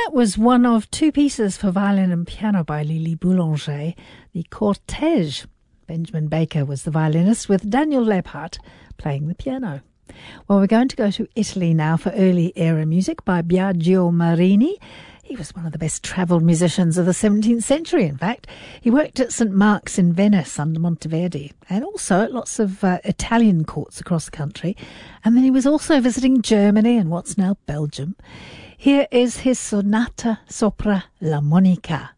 that was one of two pieces for violin and piano by Lili Boulanger, the Cortège. Benjamin Baker was the violinist, with Daniel Leppard playing the piano. Well, we're going to go to Italy now for early era music by Biagio Marini. He was one of the best travelled musicians of the 17th century, in fact. He worked at St Mark's in Venice under Monteverdi, and also at lots of Italian courts across the country. And then he was also visiting Germany and what's now Belgium. Here is his Sonata Sopra la Monica.